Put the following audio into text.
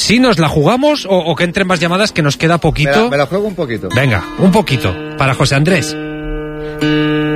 ¿Sí nos la jugamos o que entren más llamadas, que nos queda poquito? Me la juego un poquito. Venga, un poquito, para José Andrés.